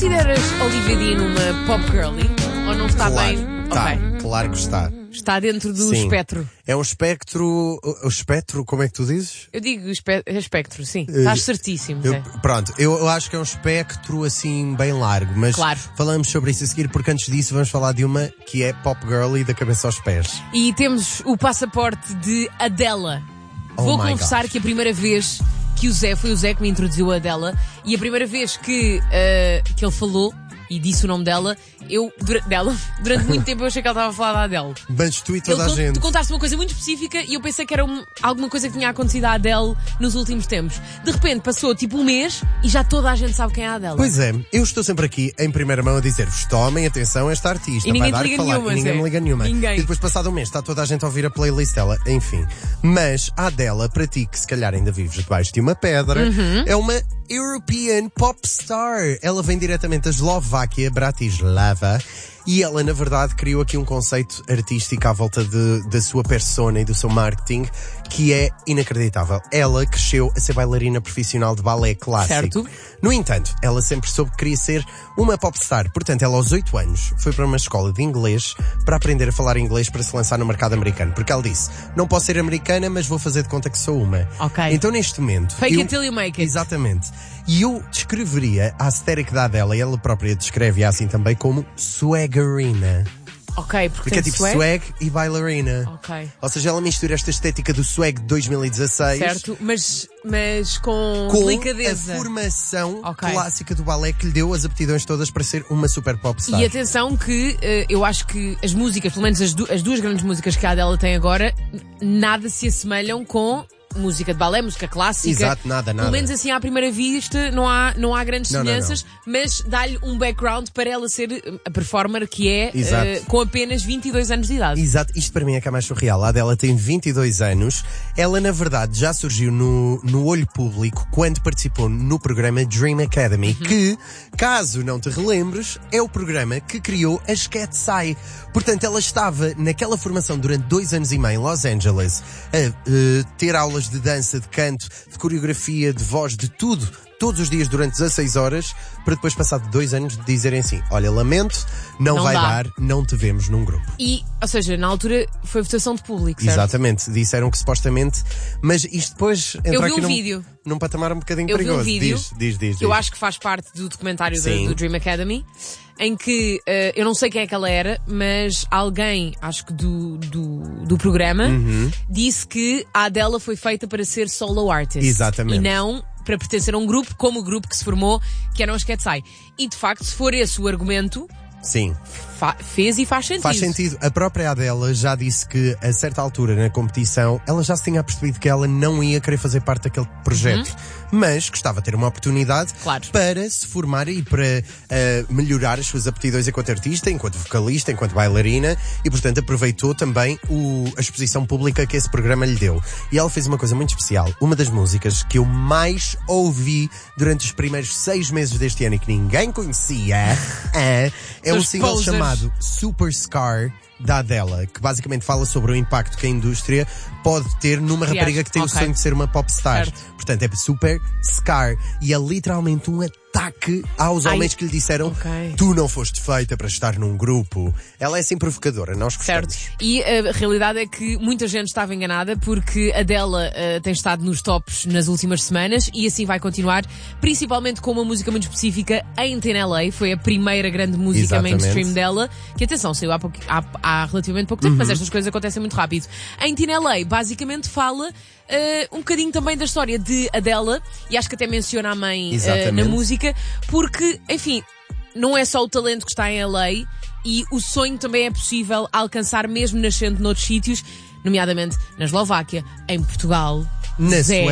Consideras Olivia Dean uma pop girly? Ou não está Claro, bem? tá, Ok. claro que está. Está dentro do Sim. espectro. É um espectro. O espectro, como é que tu dizes? Eu digo espectro, sim. Estás certíssimo, Zé. Pronto, eu acho que é um espectro assim bem largo, mas Claro. falamos sobre isso a seguir, porque antes disso vamos falar de uma que é pop girly da cabeça aos pés. E temos o passaporte de Adela. Oh Vou my confessar gosh. que a primeira vez que foi o Zé que me introduziu a Adela, e a primeira vez que ele falou e disse o nome dela, durante muito tempo eu achei que ela estava a falar da Adele. Mas tu e toda a gente. Tu contaste uma coisa muito específica e eu pensei que era alguma coisa que tinha acontecido à Adele nos últimos tempos. De repente passou tipo um mês e já toda a gente sabe quem é a Adele. Pois é, eu estou sempre aqui em primeira mão a dizer-vos: tomem atenção a esta artista, E ninguém vai dar te liga que falar. nenhuma, E ninguém Zé. me liga nenhuma. Ninguém. E depois, passado um mês, está toda a gente a ouvir a playlist dela. Enfim. Mas a Adele, para ti, que se calhar ainda vives debaixo de uma pedra, é uma European pop star. Ela vem diretamente da Eslováquia, Bratislava. E ela, na verdade, criou aqui um conceito artístico à volta da sua persona e do seu marketing que é inacreditável. Ela cresceu a ser bailarina profissional de balé clássico. Certo. No entanto, ela sempre soube que queria ser uma popstar. Portanto, ela aos 8 anos foi para uma escola de inglês para aprender a falar inglês para se lançar no mercado americano. Porque ela disse, não posso ser americana, mas vou fazer de conta que sou uma. Ok. Então, neste momento... Fake it till you make it. Exatamente. E eu descreveria a aesthetic dela, e ela própria descreve-a assim também, como swaggerina. Ok, Porque tem é tipo swag e bailarina. Ok. Ou seja, ela mistura esta estética do swag de 2016 Certo, mas com com delicadeza. a formação Ok. clássica do balé que lhe deu as aptidões todas para ser uma super popstar. E atenção que eu acho que as músicas, pelo menos as duas grandes músicas que a Adele tem agora, nada se assemelham com música de balé, música clássica. Exato, nada. Pelo menos assim à primeira vista não há grandes Não, semelhanças, mas dá-lhe um background para ela ser a performer que é Exato. com apenas 22 anos de idade. Exato, isto para mim é que é mais surreal. A Adele tem 22 anos. Ela, na verdade, já surgiu no olho público quando participou no programa Dream Academy, que, caso não te relembres, é o programa que criou a Sketsai. Portanto, ela estava naquela formação durante 2 anos e meio em Los Angeles a ter aulas de dança, de canto, de coreografia, de voz, de tudo. Todos os dias durante 16 horas, para depois, passado 2 anos, dizerem assim, olha, lamento, não vai dá. dar, não te vemos num grupo. E, ou seja, na altura foi votação de público, certo? Exatamente, disseram que supostamente, mas isto depois entra Eu vi aqui um vídeo. num patamar um bocadinho Eu vi perigoso. um vídeo Diz. que eu acho que faz parte do documentário Sim. do Dream Academy, em que eu não sei quem é que ela era, mas alguém, acho que do programa, disse que a Adele foi feita para ser solo artist. Exatamente. E não para pertencer a um grupo, como o grupo que se formou, que era o Sketsai. E de facto, se for esse o argumento, Sim, fez e faz sentido. faz sentido. A própria Adele já disse que a certa altura na competição ela já se tinha percebido que ela não ia querer fazer parte daquele projeto, mas gostava de ter uma oportunidade Claro. para se formar e para melhorar as suas aptidões enquanto artista, enquanto vocalista, enquanto bailarina, e portanto aproveitou também a exposição pública que esse programa lhe deu. E ela fez uma coisa muito especial. Uma das músicas que eu mais ouvi durante os primeiros 6 meses deste ano e que ninguém conhecia é um Os single posers. chamado Super Scar da Adele, que basicamente fala sobre o impacto que a indústria pode ter numa Criar. rapariga que tem o Ok. sonho de ser uma popstar. Certo. Portanto, é Super Scar. E é literalmente um ataque aos homens que lhe disseram ok. tu não foste feita para estar num grupo. Ela é assim provocadora, nós gostamos. Certo. E a realidade é que muita gente estava enganada porque a Adele tem estado nos tops nas últimas semanas e assim vai continuar, principalmente com uma música muito específica, em Teen LA. Foi a primeira grande música Exatamente. mainstream dela, que atenção, saiu há relativamente pouco tempo, mas estas coisas acontecem muito rápido. Em Teen LA, basicamente fala um bocadinho também da história de Adele, e acho que até menciona a mãe na Exatamente. música, porque, enfim, não é só o talento que está em LA, e o sonho também é possível alcançar mesmo nascendo noutros sítios, nomeadamente na Eslováquia, em Portugal, Na Zé,